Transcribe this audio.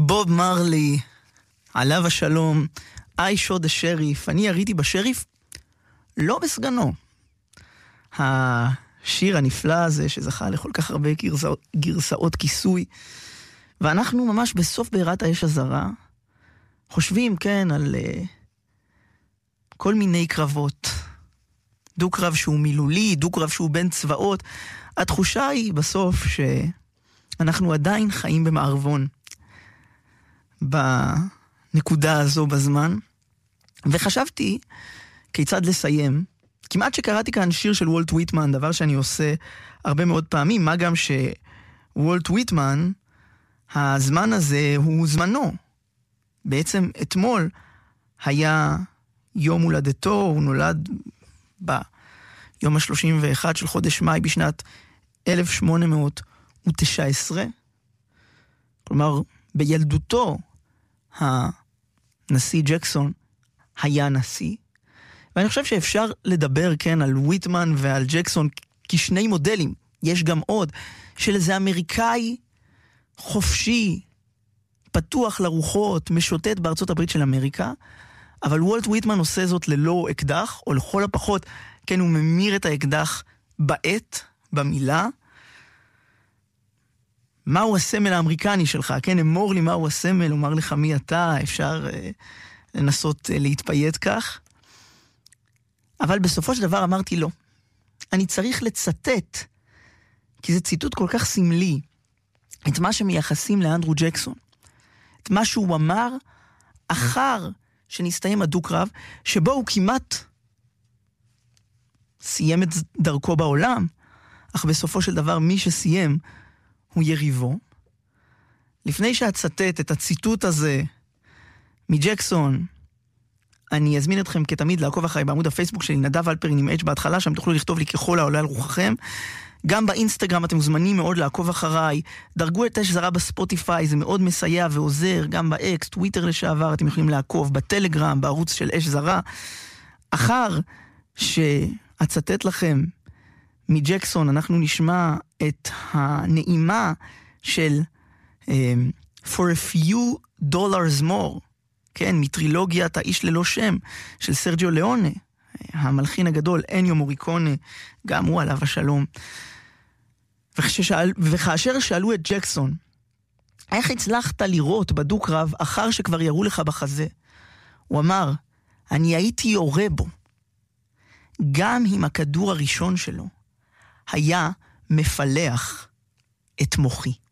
בוב מרלי, עליו השלום, I shot the sheriff, אני יריתי בשריף, לא בסגנו. השיר הנפלא הזה שזכה לכל כך הרבה גרסאות כיסוי, ואנחנו ממש בסוף בעירת האש הזרה, חושבים, כן, על כל מיני קרבות. דו-קרב שהוא מילולי, דו-קרב שהוא בין צבאות. התחושה היא בסוף שאנחנו עדיין חיים במערבון. בנקודה הזו בזמן. וחשבתי כיצד לסיים. כמעט שקראתי כאן שיר של וולט וויטמן, דבר שאני עושה הרבה מאוד פעמים, מה גם שוולט וויטמן, הזמן הזה הוא זמנו. בעצם אתמול היה יום הולדתו, הוא נולד ביום ה-31 של חודש מאי בשנת 1819. כלומר, בילדותו הנשיא ג'קסון היה נשיא. ואני חושב שאפשר לדבר, כן, על וויטמן ועל ג'קסון כשני מודלים. יש גם עוד, של איזה אמריקאי חופשי, פתוח לרוחות, משוטט בארצות הברית של אמריקה, אבל וולט וויטמן עושה זאת ללא אקדח, או לכל הפחות, כן, הוא ממיר את האקדח בעת, במילה. מהו הסמל האמריקני שלך? כן, אמור לי מהו הסמל, אומר לך מי אתה, אפשר לנסות להתפייט כך. אבל בסופו של דבר אמרתי לו, אני צריך לצטט, כי זה ציטוט כל כך סמלי, את מה שמייחסים לאנדרו ג'קסון. את מה שהוא אמר אחר שנסתיים הדו-קרב, שבו הוא כמעט סיים את דרכו בעולם, אך בסופו של דבר מי שסיים הוא יריבו. לפני שאצטט את הציטוט הזה מג'קסון, אני אזמין אתכם כתמיד לעקוב אחרי בעמוד הפייסבוק שלי, נדב אלפרין עם H בהתחלה, שם תוכלו לכתוב לי ככל העולה על רוחכם. גם באינסטגרם אתם מוזמנים מאוד לעקוב אחריי, דרגו את אש זרה בספוטיפיי, זה מאוד מסייע ועוזר, גם באקס, טוויטר לשעבר, אתם יכולים לעקוב, בטלגרם, בערוץ של אש זרה. אחר שאצטט לכם מג'קסון, אנחנו נשמע את הנעימה של For a few dollars more, כן, מטרילוגיית האיש ללא שם, של סרג'יו ליאונה, המלחין הגדול, אניו מוריקונה, גם הוא עליו השלום. וכאשר שאלו את ג'קסון, איך הצלחת לראות בדו-קרב אחר שכבר יראו לך בחזה? הוא אמר, אני הייתי יורה בו. גם אם הכדור הראשון שלו היה מפלח את מוחי.